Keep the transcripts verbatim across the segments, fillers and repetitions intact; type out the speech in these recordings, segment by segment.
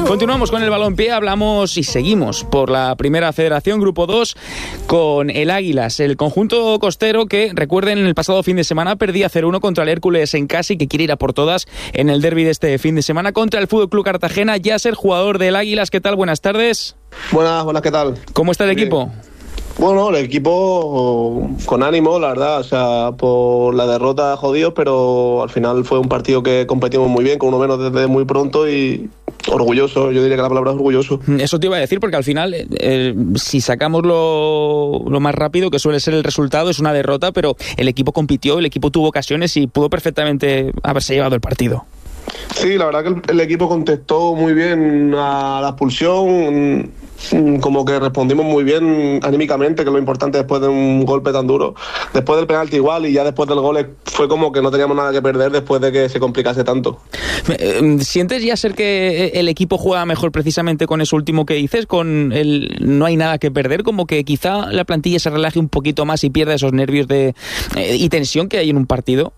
Continuamos con el balompié, hablamos y seguimos por la Primera Federación, Grupo dos, con el Águilas, el conjunto costero que, recuerden, el pasado fin de semana perdía cero uno contra el Hércules en casa y que quiere ir a por todas en el derbi de este fin de semana contra el Fútbol Club Cartagena. Yasser, jugador del Águilas, ¿qué tal? Buenas tardes. Buenas, buenas, ¿qué tal? ¿Cómo está el Bien. equipo? Bueno, el equipo con ánimo, la verdad, o sea, por la derrota jodidos, pero al final fue un partido que competimos muy bien, con uno menos desde muy pronto y orgulloso, yo diría que la palabra es orgulloso. Eso te iba a decir, porque al final, eh, si sacamos lo, lo más rápido, que suele ser el resultado, es una derrota, pero el equipo compitió, el equipo tuvo ocasiones y pudo perfectamente haberse llevado el partido. Sí, la verdad que el, el equipo contestó muy bien a la expulsión, como que respondimos muy bien anímicamente, que es lo importante después de un golpe tan duro. Después del penalti igual, y ya después del gol fue como que no teníamos nada que perder después de que se complicase tanto. ¿Sientes, ya ser que el equipo juega mejor precisamente con eso último que dices, con el no hay nada que perder, como que quizá la plantilla se relaje un poquito más y pierda esos nervios de eh, y tensión que hay en un partido?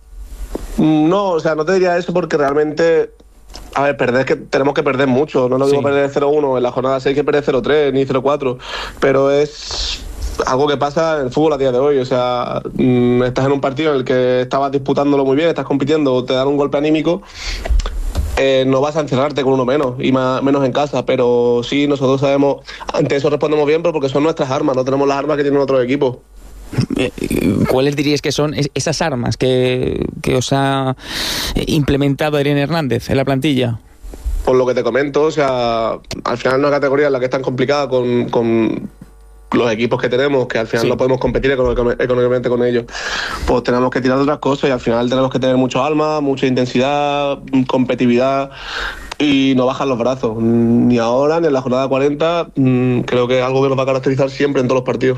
No, o sea, no te diría eso porque realmente, a ver, perder es que tenemos que perder mucho. No es lo mismo sí. perder cero uno en la jornada seis que perder cero tres ni cero cuatro, pero es algo que pasa en el fútbol a día de hoy. O sea, mmm, estás en un partido en el que estabas disputándolo muy bien, estás compitiendo, te dan un golpe anímico, eh, no vas a encerrarte con uno menos, y más, menos en casa, pero sí, nosotros sabemos, ante eso respondemos bien, pero porque son nuestras armas, no tenemos las armas que tienen otros equipos. ¿Cuáles diríais que son esas armas que, que os ha implementado Adrián Hernández en la plantilla? Por lo que te comento, o sea, al final es una categoría en la que es tan complicada con, con los equipos que tenemos, que al final sí. no podemos competir económicamente con ellos. Pues tenemos que tirar de otras cosas y al final tenemos que tener mucho alma, mucha intensidad, competitividad, y no bajar los brazos. Ni ahora, ni en la jornada cuarenta, creo que es algo que nos va a caracterizar siempre en todos los partidos.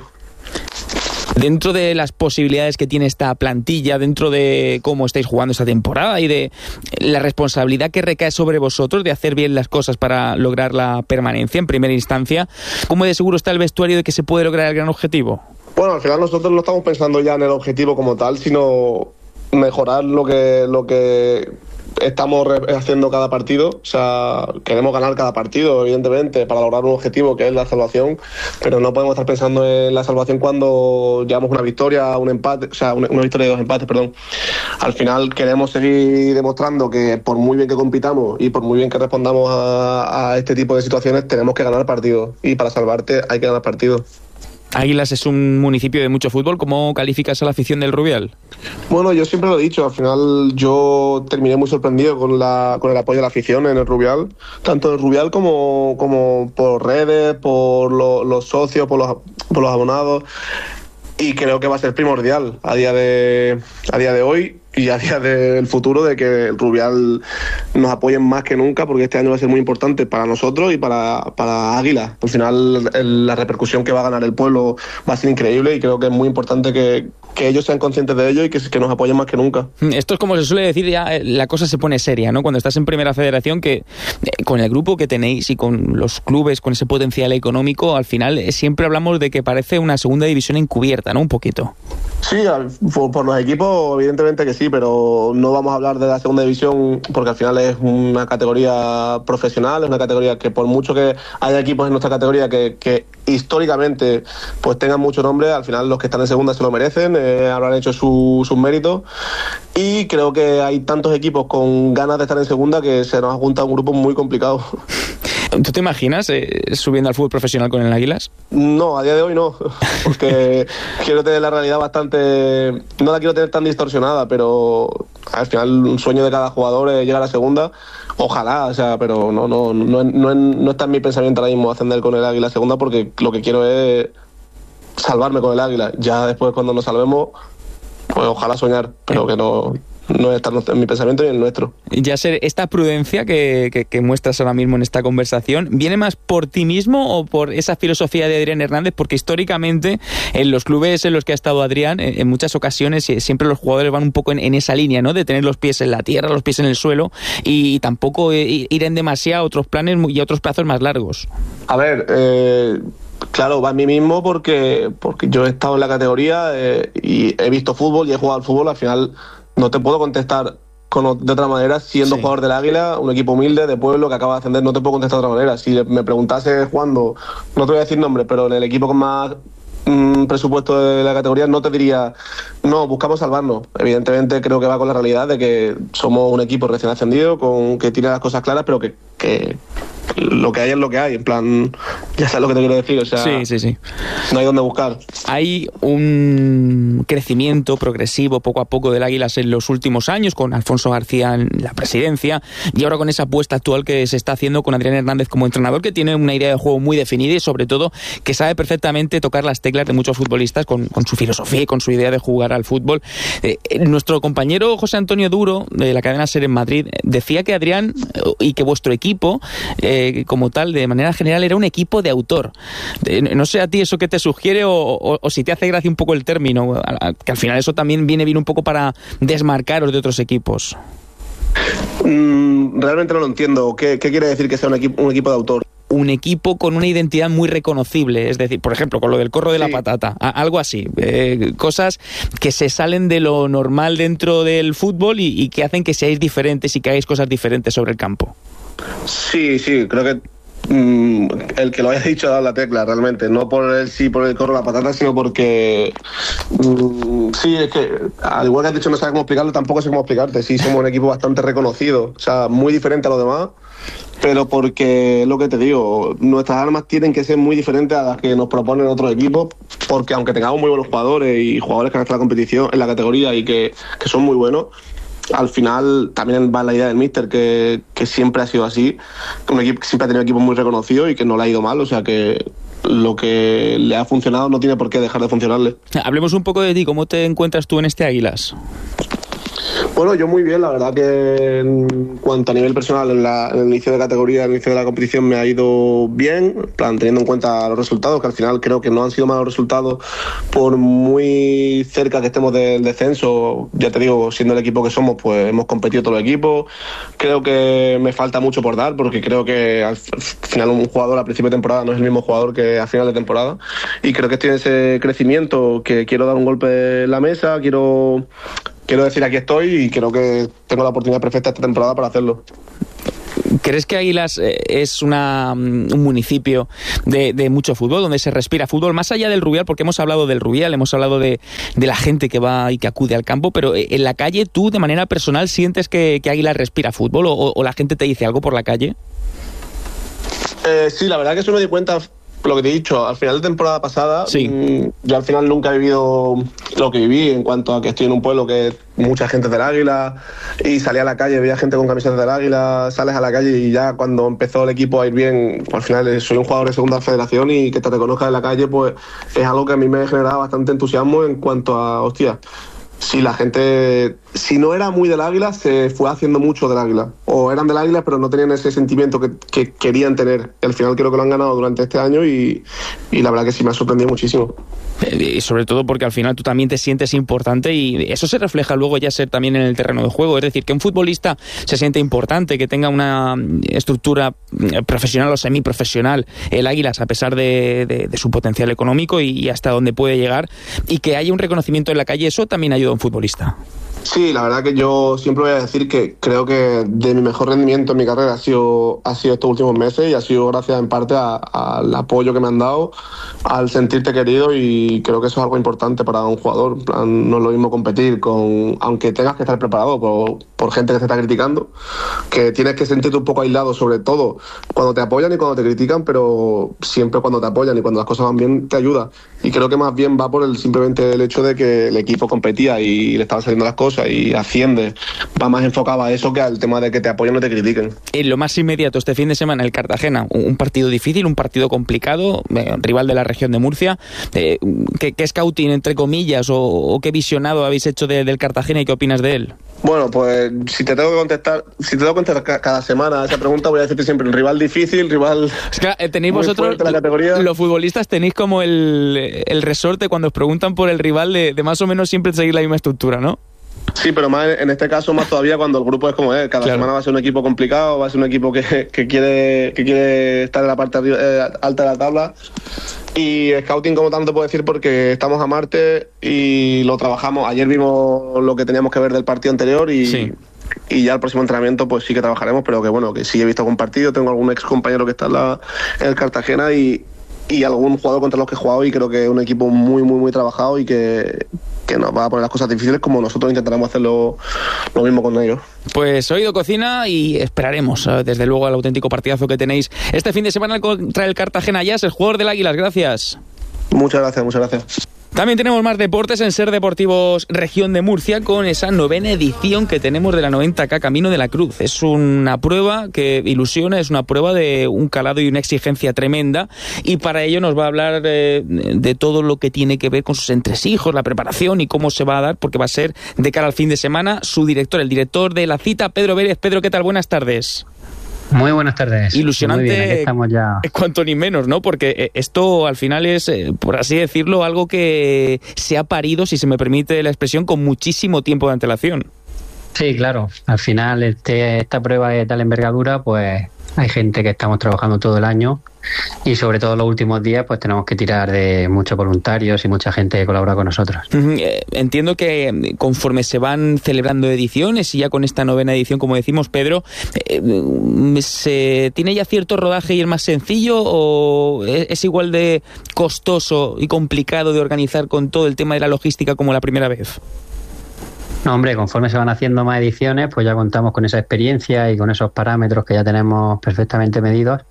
Dentro de las posibilidades que tiene esta plantilla, dentro de cómo estáis jugando esta temporada y de la responsabilidad que recae sobre vosotros de hacer bien las cosas para lograr la permanencia en primera instancia, ¿cómo de seguro está el vestuario de que se puede lograr el gran objetivo? Bueno, al final nosotros no estamos pensando ya en el objetivo como tal, sino mejorar lo que lo que estamos haciendo cada partido. O sea, queremos ganar cada partido, evidentemente, para lograr un objetivo que es la salvación, pero no podemos estar pensando en la salvación cuando llevamos una victoria, un empate, o sea, una, una victoria y dos empates, perdón. Al final queremos seguir demostrando que por muy bien que compitamos y por muy bien que respondamos a, a este tipo de situaciones, tenemos que ganar partidos, y para salvarte hay que ganar partidos. Águilas es un municipio de mucho fútbol. ¿Cómo calificas a la afición del Rubial? Bueno, yo siempre lo he dicho, al final yo terminé muy sorprendido con la con el apoyo de la afición en el Rubial, tanto del Rubial como, como por redes, por lo, los socios, por los, por los abonados, y creo que va a ser primordial a día de, a día de hoy y a día del futuro, de que el Rubial nos apoyen más que nunca, porque este año va a ser muy importante para nosotros y para, para Águila. Al final el, la repercusión que va a ganar el pueblo va a ser increíble, y creo que es muy importante que, que ellos sean conscientes de ello y que, que nos apoyen más que nunca. Esto es como se suele decir, ya la cosa se pone seria, ¿no? Cuando estás en Primera Federación, que eh, con el grupo que tenéis y con los clubes, con ese potencial económico, al final eh, siempre hablamos de que parece una segunda división encubierta, ¿no? Un poquito. Sí, por, por los equipos evidentemente que sí, pero no vamos a hablar de la segunda división porque al final es una categoría profesional, es una categoría que por mucho que haya equipos en nuestra categoría que, que históricamente pues tengan mucho nombre, al final los que están en segunda se lo merecen, eh, habrán hecho su, sus méritos, y creo que hay tantos equipos con ganas de estar en segunda que se nos ha juntado un grupo muy complicado. ¿Tú te imaginas eh, subiendo al fútbol profesional con el Águilas? No, a día de hoy no, porque quiero tener la realidad bastante... No la quiero tener tan distorsionada, pero al final un sueño de cada jugador es llegar a segunda. Ojalá, o sea, pero no, no, no, no, no está en mi pensamiento ahora mismo ascender con el Águila a segunda, porque lo que quiero es salvarme con el Águila. Ya después, cuando nos salvemos, pues ojalá soñar, pero que no... no está en mi pensamiento ni en el nuestro. Yasser, esta prudencia que, que, que muestras ahora mismo en esta conversación, ¿viene más por ti mismo o por esa filosofía de Adrián Hernández? Porque históricamente en los clubes en los que ha estado Adrián, en, en muchas ocasiones siempre los jugadores van un poco en, en esa línea, ¿no? De tener los pies en la tierra, los pies en el suelo, y, y tampoco ir en demasiado otros planes y otros plazos más largos. A ver, eh... claro, va a mí mismo porque, porque yo he estado en la categoría eh, y he visto fútbol y he jugado al fútbol. Al final no te puedo contestar con, de otra manera, siendo sí. jugador del Águila, un equipo humilde, de pueblo, que acaba de ascender. No te puedo contestar de otra manera. Si me preguntase cuándo, no te voy a decir nombre, pero en el equipo con más mmm, presupuesto de la categoría, no te diría, no, buscamos salvarnos. Evidentemente creo que va con la realidad de que somos un equipo recién ascendido, con que tiene las cosas claras, pero que... que lo que hay es lo que hay, en plan, ya sabes lo que te quiero decir, o sea, sí, sí, sí. no hay dónde buscar. Hay un crecimiento progresivo poco a poco del Águilas en los últimos años, con Alfonso García en la presidencia, y ahora con esa apuesta actual que se está haciendo con Adrián Hernández como entrenador, que tiene una idea de juego muy definida y sobre todo que sabe perfectamente tocar las teclas de muchos futbolistas con, con su filosofía y con su idea de jugar al fútbol. Eh, nuestro compañero José Antonio Duro, de la cadena SER en Madrid, decía que Adrián y que vuestro equipo eh, como tal, de manera general, era un equipo de autor. No sé a ti eso que te sugiere o, o, o si te hace gracia un poco el término, que al final eso también viene bien un poco para desmarcaros de otros equipos. Mm, realmente no lo entiendo. ¿Qué, qué quiere decir que sea un equipo, un equipo de autor? Un equipo con una identidad muy reconocible, es decir, por ejemplo, con lo del corro de sí. la patata, a, algo así, eh, cosas que se salen de lo normal dentro del fútbol y, y que hacen que seáis diferentes y que hagáis cosas diferentes sobre el campo. Sí, sí, creo que mmm, el que lo haya dicho ha dado la tecla realmente, no por el sí, por el corro de la patata, sino porque mmm, sí, es que al igual que has dicho no sabes cómo explicarlo, tampoco sé cómo explicarte. Sí, somos un equipo bastante reconocido, o sea, muy diferente a los demás, pero porque es lo que te digo, nuestras armas tienen que ser muy diferentes a las que nos proponen otros equipos, porque aunque tengamos muy buenos jugadores y jugadores que han estado en la competición, en la categoría y que, que son muy buenos, al final también va la idea del míster, que, que siempre ha sido así, un equipo que siempre ha tenido equipos muy reconocidos y que no le ha ido mal, o sea que lo que le ha funcionado no tiene por qué dejar de funcionarle. Hablemos un poco de ti, ¿cómo te encuentras tú en este Águilas? Bueno, yo muy bien, la verdad que en cuanto a nivel personal, en, la, en el inicio de categoría, en el inicio de la competición me ha ido bien, en plan, teniendo en cuenta los resultados, que al final creo que no han sido malos resultados por muy cerca que estemos del descenso. Ya te digo, siendo el equipo que somos, pues hemos competido todo el equipo. Creo que me falta mucho por dar, porque creo que al final un jugador a principio de temporada no es el mismo jugador que a final de temporada, y creo que estoy en ese crecimiento, que quiero dar un golpe en la mesa, quiero... Quiero decir, aquí estoy y creo que tengo la oportunidad perfecta esta temporada para hacerlo. ¿Crees que Águilas es una, un municipio de, de mucho fútbol, donde se respira fútbol? Más allá del Rubial, porque hemos hablado del Rubial, hemos hablado de, de la gente que va y que acude al campo, pero en la calle, ¿tú de manera personal sientes que, que Águilas respira fútbol o, o la gente te dice algo por la calle? Eh, sí, la verdad que eso me di cuenta... Lo que te he dicho, al final de temporada pasada, sí. mmm, yo al final nunca he vivido lo que viví en cuanto a que estoy en un pueblo que mucha gente es del Águila y salí a la calle, veía gente con camisetas del Águila, sales a la calle y ya cuando empezó el equipo a ir bien, al final soy un jugador de segunda federación y que te reconozca en la calle, pues es algo que a mí me generaba bastante entusiasmo en cuanto a, hostia, si la gente, si no era muy del Águila, se fue haciendo mucho del Águila. O eran del Águila, pero no tenían ese sentimiento que, que querían tener. Y al final creo que lo han ganado durante este año y, y la verdad que sí me ha sorprendido muchísimo. Y sobre todo porque al final tú también te sientes importante y eso se refleja luego ya ser también en el terreno de juego. Es decir, que un futbolista se siente importante, que tenga una estructura profesional o semiprofesional, el Águilas, a pesar de, de, de su potencial económico y, y hasta dónde puede llegar, y que haya un reconocimiento en la calle, eso también ayuda a un futbolista. Sí, la verdad que yo siempre voy a decir que creo que de mi mejor rendimiento en mi carrera ha sido, ha sido estos últimos meses y ha sido gracias en parte al apoyo que me han dado, al sentirte querido, y creo que eso es algo importante para un jugador. En plan, no es lo mismo competir con, aunque tengas que estar preparado por, por gente que te está criticando, que tienes que sentirte un poco aislado, sobre todo cuando te apoyan y cuando te critican, pero siempre cuando te apoyan y cuando las cosas van bien te ayuda. Y creo que más bien va por el simplemente el hecho de que el equipo competía y le estaban saliendo las cosas y asciende, va más enfocado a eso que al tema de que te apoyen o te critiquen. En lo más inmediato, este fin de semana, el Cartagena, un partido difícil, un partido complicado, eh, rival de la región de Murcia. Eh, ¿qué, ¿Qué scouting, entre comillas, o, o qué visionado habéis hecho de, del Cartagena y qué opinas de él? Bueno, pues si te tengo que contestar, si te tengo que contestar cada semana a esa pregunta, voy a decirte siempre un rival difícil, rival. Es que eh, tenéis vosotros, la categoría. Los futbolistas tenéis como el, el resorte cuando os preguntan por el rival de, de más o menos siempre seguir la misma estructura, ¿no? Sí, pero más en este caso más todavía cuando el grupo es como es. Cada claro. semana va a ser un equipo complicado, va a ser un equipo que, que quiere que quiere estar en la parte eh, alta de la tabla. Y scouting como tanto puedo decir porque estamos a Marte y lo trabajamos. Ayer vimos lo que teníamos que ver del partido anterior y, sí. y ya el próximo entrenamiento pues sí que trabajaremos, pero que bueno, que sí he visto algún partido, tengo algún ex compañero que está en, la, en el Cartagena y, y algún jugador contra los que he jugado, y creo que es un equipo muy muy muy trabajado y que, que nos va a poner las cosas difíciles, como nosotros intentaremos hacerlo lo mismo con ellos. Pues Oído Cocina, y esperaremos desde luego al auténtico partidazo que tenéis este fin de semana contra el Cartagena Jazz, el jugador del Águilas. Gracias. Muchas gracias, muchas gracias. También tenemos más deportes en Ser Deportivos Región de Murcia, con esa novena edición que tenemos de la noventa K Camino de la Cruz. Es una prueba que ilusiona, es una prueba de un calado y una exigencia tremenda, y para ello nos va a hablar eh, de todo lo que tiene que ver con sus entresijos, la preparación y cómo se va a dar, porque va a ser de cara al fin de semana, su director, el director de la cita, Pedro Vélez. Pedro, ¿qué tal? Buenas tardes. Muy buenas tardes. Ilusionante, muy bien, aquí estamos ya. Cuanto ni menos, ¿no? Porque esto al final es, por así decirlo, algo que se ha parido, si se me permite la expresión, con muchísimo tiempo de antelación. Sí, claro. Al final este, esta prueba de tal envergadura, pues hay gente que estamos trabajando todo el año, y sobre todo los últimos días pues tenemos que tirar de muchos voluntarios y mucha gente que colabora con nosotros. Entiendo que conforme se van celebrando ediciones, y ya con esta novena edición, como decimos, Pedro, ¿se tiene ya cierto rodaje y es más sencillo, o es igual de costoso y complicado de organizar con todo el tema de la logística como la primera vez? No, hombre, conforme se van haciendo más ediciones, pues ya contamos con esa experiencia y con esos parámetros que ya tenemos perfectamente medidos,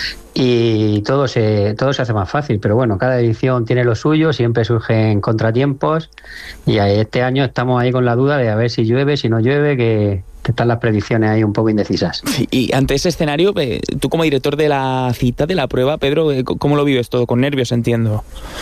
y todo se todo se hace más fácil. Pero bueno, cada edición tiene lo suyo, siempre surgen contratiempos, y este año estamos ahí con la duda de a ver si llueve, si no llueve, que, que están las predicciones ahí un poco indecisas. Y ante ese escenario, tú como director de la cita, de la prueba, Pedro, ¿cómo lo vives todo? Con nervios, entiendo.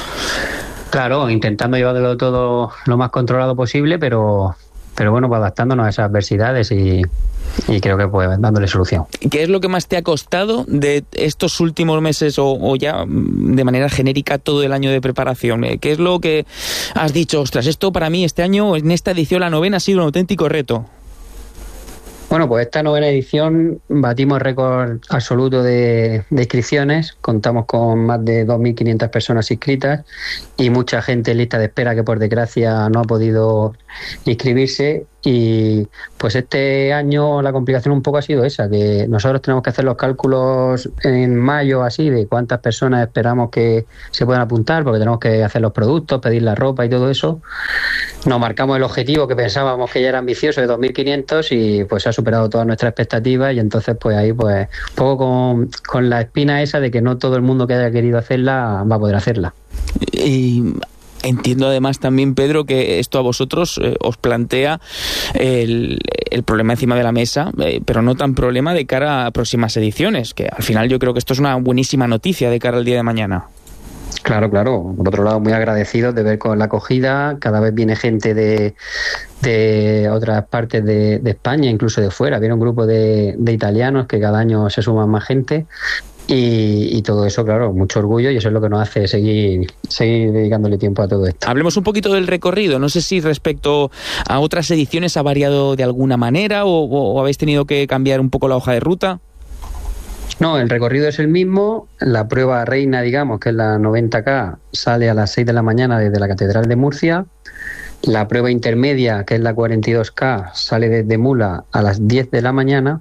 Claro, intentando llevarlo todo lo más controlado posible, pero pero bueno, pues adaptándonos a esas adversidades y, y creo que pues dándole solución. ¿Qué es lo que más te ha costado de estos últimos meses, o, o ya de manera genérica todo el año de preparación? ¿Qué es lo que has dicho, ostras, esto para mí este año, en esta edición, la novena, ha sido un auténtico reto? Bueno, pues esta novena edición batimos récord absoluto de, de inscripciones. Contamos con más de dos mil quinientas personas inscritas y mucha gente en lista de espera que por desgracia no ha podido inscribirse. Y pues este año la complicación un poco ha sido esa, que nosotros tenemos que hacer los cálculos en mayo así de cuántas personas esperamos que se puedan apuntar, porque tenemos que hacer los productos, pedir la ropa y todo eso. Nos marcamos el objetivo que pensábamos que ya era ambicioso, de dos mil quinientos, y pues se ha superado todas nuestras expectativas, y entonces pues ahí pues un poco con, con la espina esa de que no todo el mundo que haya querido hacerla va a poder hacerla. Y entiendo además también, Pedro, que esto a vosotros eh, os plantea el, el problema encima de la mesa, eh, pero no tan problema de cara a próximas ediciones, que al final yo creo que esto es una buenísima noticia de cara al día de mañana. Claro, claro. Por otro lado, muy agradecidos de ver con la acogida. Cada vez viene gente de, de otras partes de, de España, incluso de fuera. Viene un grupo de, de italianos que cada año se suman más gente. Y, y todo eso, claro, mucho orgullo, y eso es lo que nos hace seguir seguir dedicándole tiempo a todo esto. Hablemos un poquito del recorrido. No sé si respecto a otras ediciones ha variado de alguna manera, o, o habéis tenido que cambiar un poco la hoja de ruta. No, el recorrido es el mismo. La prueba reina, digamos, que es la noventa K, sale a las seis de la mañana desde la Catedral de Murcia. La prueba intermedia, que es la cuarenta y dos K, sale desde Mula a las diez de la mañana.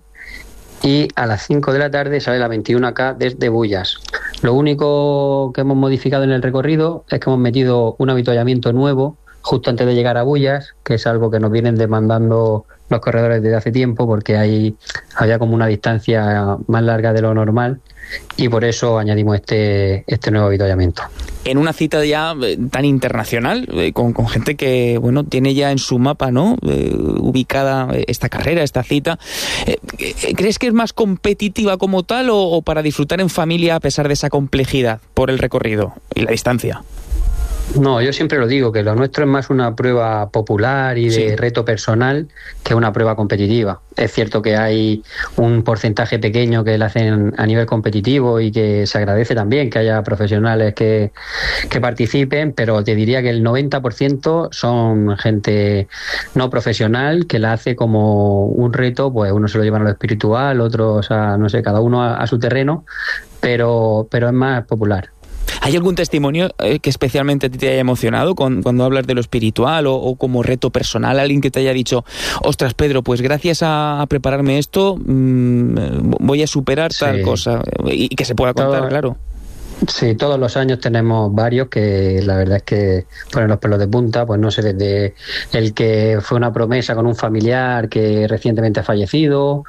Y a las cinco de la tarde sale la veintiuno K desde Bullas. Lo único que hemos modificado en el recorrido es que hemos metido un avituallamiento nuevo justo antes de llegar a Bullas, que es algo que nos vienen demandando los corredores desde hace tiempo, porque hay, había como una distancia más larga de lo normal, y por eso añadimos este, este nuevo avituallamiento. En una cita ya eh, tan internacional, eh, con, con gente que bueno tiene ya en su mapa, ¿no?, eh, ubicada esta carrera, esta cita, eh, ¿crees que es más competitiva como tal, o, o para disfrutar en familia a pesar de esa complejidad por el recorrido y la distancia? No, yo siempre lo digo, que lo nuestro es más una prueba popular y de sí. reto personal que una prueba competitiva. Es cierto que hay un porcentaje pequeño que lo hacen a nivel competitivo y que se agradece también que haya profesionales que, que participen, pero te diría que el noventa por ciento son gente no profesional que la hace como un reto, pues uno se lo lleva a lo espiritual, otros a, no sé, cada uno a, a su terreno, pero, pero es más popular. ¿Hay algún testimonio eh, que especialmente a ti te haya emocionado con, cuando hablas de lo espiritual o, o como reto personal? Alguien que te haya dicho, ostras, Pedro, pues gracias a, a prepararme esto mmm, voy a superar sí. tal cosa, y, y que se pueda contar, Todo... claro. Sí, todos los años tenemos varios que la verdad es que ponen los pelos de punta, pues no sé, desde el que fue una promesa con un familiar que recientemente ha fallecido,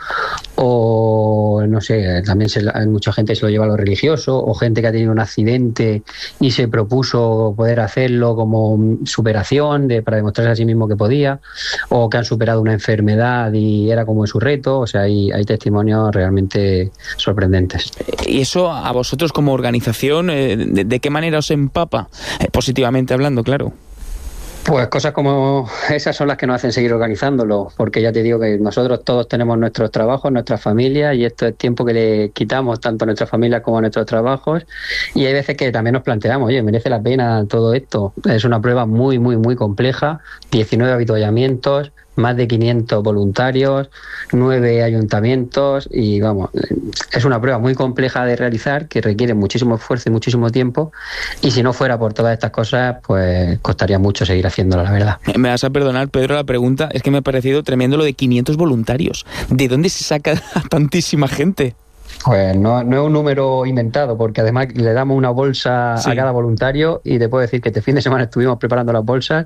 o no sé, también se, mucha gente se lo lleva a lo religioso, o gente que ha tenido un accidente y se propuso poder hacerlo como superación de, para demostrarse a sí mismo que podía, o que han superado una enfermedad y era como su reto. O sea, hay, hay testimonios realmente sorprendentes. Y eso a vosotros como organización, ¿De, ¿de qué manera os empapa? Eh, positivamente hablando, claro. Pues cosas como esas son las que nos hacen seguir organizándolo, porque ya te digo que nosotros todos tenemos nuestros trabajos, nuestras familias, y esto es tiempo que le quitamos tanto a nuestras familias como a nuestros trabajos, y hay veces que también nos planteamos, oye, ¿merece la pena todo esto? Es una prueba muy, muy, muy compleja, diecinueve avituallamientos, más de quinientos voluntarios, nueve ayuntamientos, y vamos, es una prueba muy compleja de realizar que requiere muchísimo esfuerzo y muchísimo tiempo, y si no fuera por todas estas cosas, pues costaría mucho seguir haciéndolo, la verdad. Me vas a perdonar, Pedro, la pregunta es que me ha parecido tremendo lo de quinientos voluntarios. ¿De dónde se saca tantísima gente? Pues no, no es un número inventado, porque además le damos una bolsa sí. a cada voluntario, y te puedo decir que este fin de semana estuvimos preparando las bolsas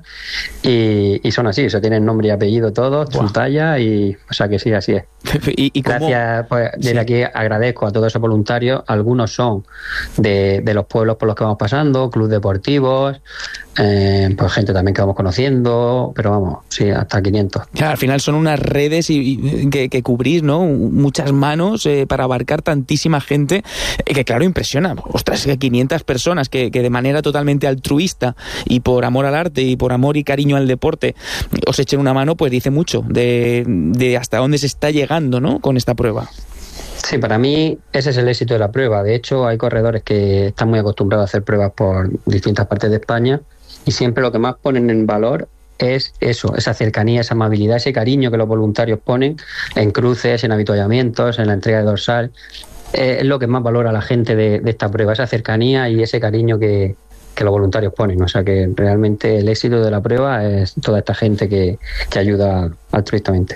y, y son así, o sea, tienen nombre y apellido todos, wow. su talla, y o sea que sí, así es. ¿Y, y cómo? Gracias, pues desde sí. aquí agradezco a todos esos voluntarios. Algunos son de, de los pueblos por los que vamos pasando, clubes deportivos, eh, pues gente también que vamos conociendo, pero vamos, sí, hasta quinientos. Claro, al final son unas redes y, y, que, que cubrís, ¿no? Muchas manos eh, para abarcar tantísima gente, eh, que claro, impresiona. Ostras, que quinientas personas que, que de manera totalmente altruista y por amor al arte y por amor y cariño al deporte os echen una mano, pues dice mucho de, de hasta dónde se está llegando, ¿no? Con esta prueba. Sí, para mí ese es el éxito de la prueba. De hecho, hay corredores que están muy acostumbrados a hacer pruebas por distintas partes de España, y siempre lo que más ponen en valor es eso, esa cercanía, esa amabilidad, ese cariño que los voluntarios ponen en cruces, en avituallamientos, en la entrega de dorsal. Eh, es lo que más valora la gente de, de esta prueba, esa cercanía y ese cariño que, que los voluntarios ponen. O sea que realmente el éxito de la prueba es toda esta gente que, que ayuda altruistamente.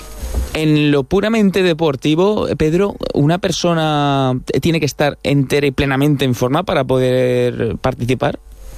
En lo puramente deportivo, Pedro, ¿una persona tiene que estar entera y plenamente en forma para poder participar?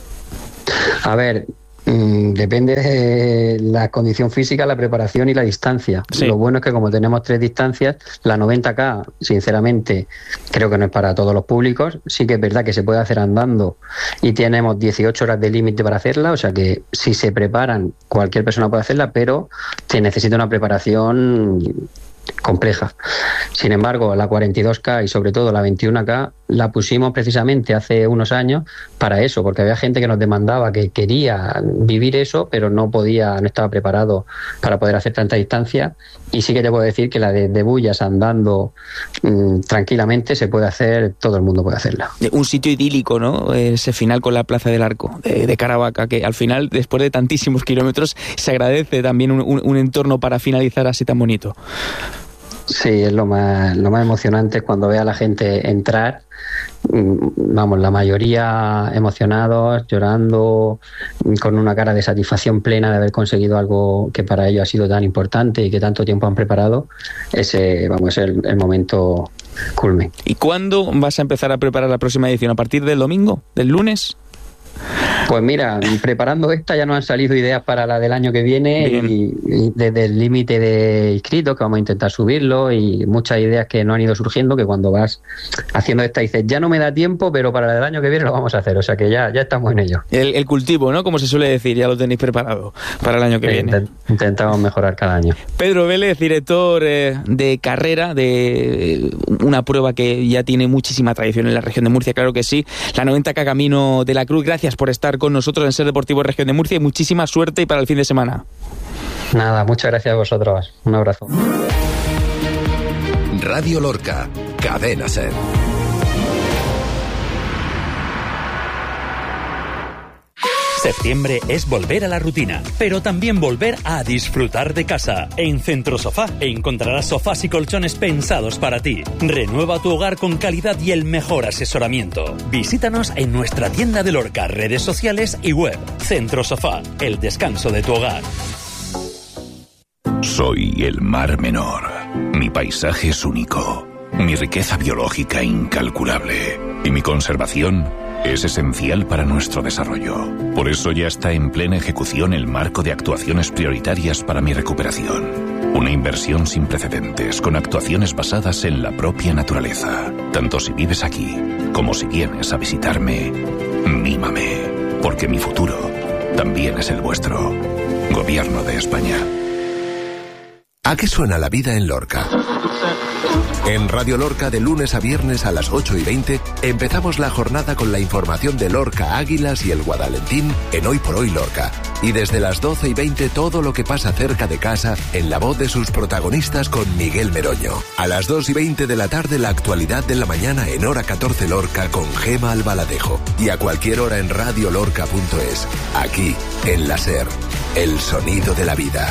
A ver, mmm, depende de la condición física, la preparación y la distancia. Sí. Lo bueno es que como tenemos tres distancias, la noventa K, sinceramente, creo que no es para todos los públicos. Sí que es verdad que se puede hacer andando y tenemos dieciocho horas de límite para hacerla, o sea que si se preparan, cualquier persona puede hacerla, pero se necesita una preparación compleja. Sin embargo, la cuarenta y dos K y sobre todo la veintiuno K la pusimos precisamente hace unos años para eso, porque había gente que nos demandaba que quería vivir eso, pero no podía, no estaba preparado para poder hacer tanta distancia. Y sí que te puedo decir que la de, de Bullas andando mmm, tranquilamente se puede hacer, todo el mundo puede hacerla. Un sitio idílico, ¿no? Ese final con la Plaza del Arco de, de Caravaca, que al final, después de tantísimos kilómetros, se agradece también un, un, un entorno para finalizar así tan bonito. Sí, es lo más, lo más emocionante cuando ve a la gente entrar, vamos, la mayoría emocionados, llorando, con una cara de satisfacción plena de haber conseguido algo que para ellos ha sido tan importante y que tanto tiempo han preparado. Ese, vamos, es el, el momento culmen. ¿Y cuándo vas a empezar a preparar la próxima edición? ¿A partir del domingo? ¿Del lunes? Pues mira, preparando esta ya nos han salido ideas para la del año que viene y, y desde el límite de inscritos, que vamos a intentar subirlo, y muchas ideas que no han ido surgiendo, que cuando vas haciendo esta dices, ya no me da tiempo, pero para la del año que viene lo vamos a hacer, o sea que ya, ya estamos en ello. El, el cultivo, ¿no? Como se suele decir, ya lo tenéis preparado para el año que sí, viene. Intent, intentamos mejorar cada año. Pedro Vélez, director eh, de carrera de eh, una prueba que ya tiene muchísima tradición en la región de Murcia, claro que sí, la noventa K Camino de la Cruz. Gracias por estar con nosotros en Ser Deportivo Región de Murcia y muchísima suerte y para el fin de semana. Nada, muchas gracias a vosotros. Un abrazo. Radio Lorca, Cadena Ser. Septiembre es volver a la rutina, pero también volver a disfrutar de casa. En Centro Sofá encontrarás sofás y colchones pensados para ti. Renueva tu hogar con calidad y el mejor asesoramiento. Visítanos en nuestra tienda de Lorca, redes sociales y web. Centro Sofá, el descanso de tu hogar. Soy el Mar Menor. Mi paisaje es único. Mi riqueza biológica incalculable. Y mi conservación es esencial para nuestro desarrollo. Por eso ya está en plena ejecución el marco de actuaciones prioritarias para mi recuperación. Una inversión sin precedentes, con actuaciones basadas en la propia naturaleza. Tanto si vives aquí, como si vienes a visitarme, mímame. Porque mi futuro también es el vuestro. Gobierno de España. ¿A qué suena la vida en Lorca? En Radio Lorca, de lunes a viernes a las ocho y veinte, empezamos la jornada con la información de Lorca Águilas y el Guadalentín en Hoy por Hoy Lorca. Y desde las doce y veinte todo lo que pasa cerca de casa en la voz de sus protagonistas con Miguel Meroño. A las dos y veinte de la tarde, la actualidad de la mañana en Hora catorce Lorca con Gema Albaladejo. Y a cualquier hora en radio lorca punto es. Aquí, en la SER, el sonido de la vida.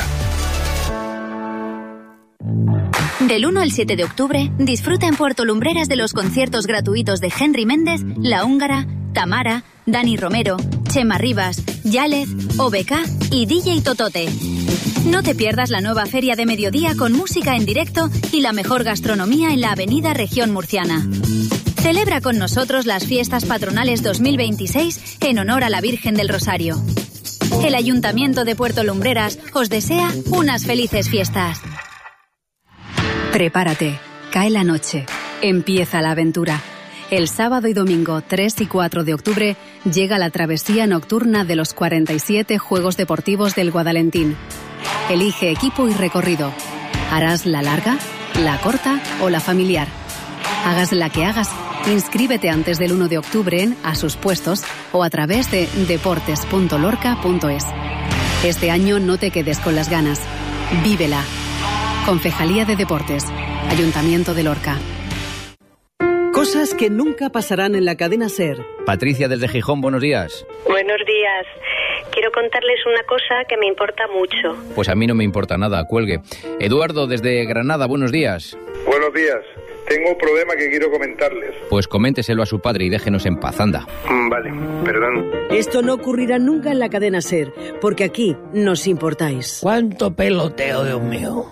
Del uno al siete de octubre, disfruta en Puerto Lumbreras de los conciertos gratuitos de Henry Méndez, La Húngara, Tamara, Dani Romero, Chema Rivas, Yález, O B K y D J Totote. No te pierdas la nueva feria de mediodía con música en directo y la mejor gastronomía en la avenida Región Murciana. Celebra con nosotros las fiestas patronales dos mil veintiséis en honor a la Virgen del Rosario. El Ayuntamiento de Puerto Lumbreras os desea unas felices fiestas. Prepárate, cae la noche, empieza la aventura. El sábado y domingo tres y cuatro de octubre llega la travesía nocturna de los cuarenta y siete Juegos Deportivos del Guadalentín. Elige equipo y recorrido. ¿Harás la larga, la corta o la familiar? Hagas la que hagas, inscríbete antes del uno de octubre en A sus puestos o a través de deportes punto lorca punto es. Este año no te quedes con las ganas. Vívela. Concejalía de Deportes, Ayuntamiento de Lorca. Cosas que nunca pasarán en la cadena SER. Patricia desde Gijón, buenos días. Buenos días. Quiero contarles una cosa que me importa mucho. Pues a mí no me importa nada, cuelgue. Eduardo desde Granada, buenos días. Buenos días. Tengo un problema que quiero comentarles. Pues coménteselo a su padre y déjenos en paz, anda. Vale, perdón. Esto no ocurrirá nunca en la cadena SER, porque aquí nos importáis. ¿Cuánto peloteo, Dios mío?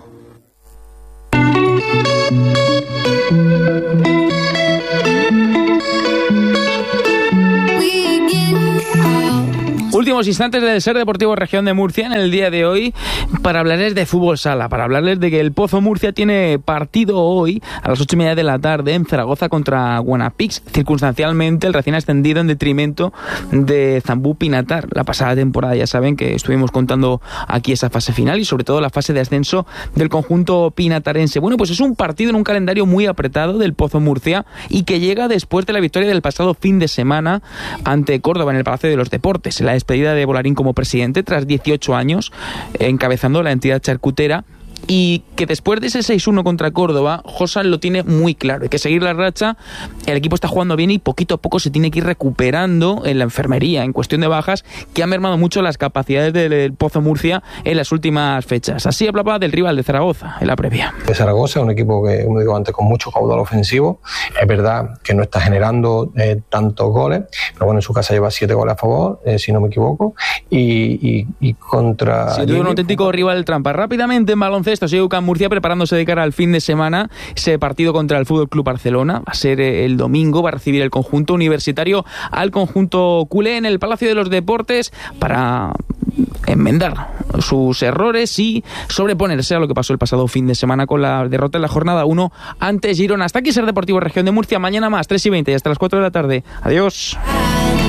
Últimos instantes del SER Deportivo Región de Murcia en el día de hoy para hablarles de fútbol sala, para hablarles de que el Pozo Murcia tiene partido hoy a las ocho y media de la tarde en Zaragoza contra Guanapix, circunstancialmente el recién ascendido en detrimento de Zambú Pinatar. La pasada temporada ya saben que estuvimos contando aquí esa fase final y sobre todo la fase de ascenso del conjunto pinatarense. Bueno, pues es un partido en un calendario muy apretado del Pozo Murcia y que llega después de la victoria del pasado fin de semana ante Córdoba en el Palacio de los Deportes, en la despedida de Bolarín como presidente tras dieciocho años encabezando la entidad charcutera, y que después de ese seis uno contra Córdoba, Josan lo tiene muy claro, hay que seguir la racha, el equipo está jugando bien y poquito a poco se tiene que ir recuperando en la enfermería, en cuestión de bajas, que ha mermado mucho las capacidades del Pozo Murcia en las últimas fechas. Así hablaba del rival de Zaragoza en la previa. De Zaragoza, un equipo que, como digo antes, con mucho caudal ofensivo, es verdad que no está generando eh, tantos goles, pero bueno, en su casa lleva siete goles a favor, eh, si no me equivoco, y, y, y contra... Sin duda un auténtico rival trampa. Rápidamente en baloncesto, esto sigue UCAM Murcia preparándose de cara al fin de semana. Ese partido contra el Fútbol Club Barcelona va a ser el domingo, va a recibir el conjunto universitario al conjunto culé en el Palacio de los Deportes para enmendar sus errores y sobreponerse a lo que pasó el pasado fin de semana con la derrota en la jornada uno ante Girona. Hasta aquí SER Deportivo Región de Murcia. Mañana más, tres y veinte y hasta las cuatro de la tarde. Adiós.